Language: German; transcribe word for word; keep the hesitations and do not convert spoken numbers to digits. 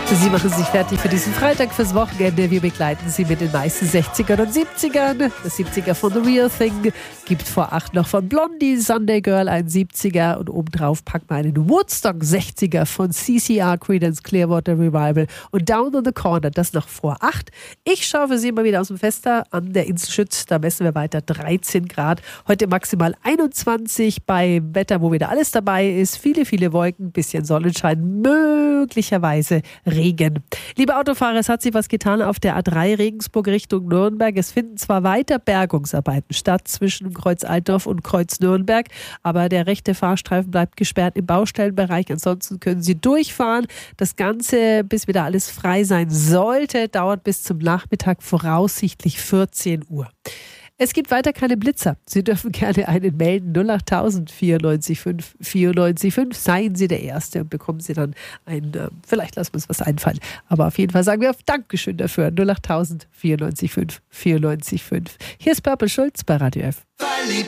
Sie machen sich fertig für diesen Freitag, fürs Wochenende. Wir begleiten Sie mit den meisten sechzigern und siebzigern. Das siebziger von The Real Thing gibt vor acht noch von Blondie, Sunday Girl, ein siebziger. Und obendrauf packen wir einen Woodstock sechziger von C C R, Creedence Clearwater Revival und Down on the Corner, das noch vor acht. Ich schaue für Sie mal wieder aus dem Fenster an der Insel Schütz. Da messen wir weiter dreizehn Grad. Heute maximal einundzwanzig bei Wetter, wo wieder alles dabei ist. Viele, viele Wolken, bisschen Sonnenschein, möglicherweise Regen. Liebe Autofahrer, es hat sich was getan auf der A drei Regensburg Richtung Nürnberg. Es finden zwar weiter Bergungsarbeiten statt zwischen Kreuz Altdorf und Kreuz Nürnberg, aber der rechte Fahrstreifen bleibt gesperrt im Baustellenbereich. Ansonsten können Sie durchfahren. Das Ganze, bis wieder alles frei sein sollte, dauert bis zum Nachmittag, voraussichtlich vierzehn Uhr. Es gibt weiter keine Blitzer. Sie dürfen gerne einen melden. null acht tausend vierundneunzig fünf vierundneunzig fünf. Seien Sie der Erste und bekommen Sie dann ein, äh, vielleicht lassen wir uns was einfallen. Aber auf jeden Fall sagen wir auf Dankeschön dafür. null acht tausend vierundneunzig fünf vierundneunzig fünf. Hier ist Purple Schulz bei Radio F.